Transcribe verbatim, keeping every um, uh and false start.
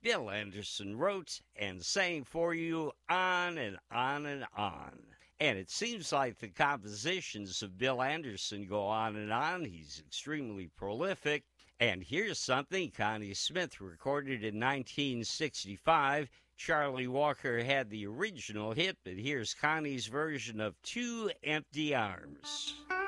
Bill Anderson wrote and sang for you on and on and on. And it seems like the compositions of Bill Anderson go on and on. He's extremely prolific. And here's something Connie Smith recorded in nineteen sixty-five. Charlie Walker had the original hit, but here's Connie's version of Two Empty Arms.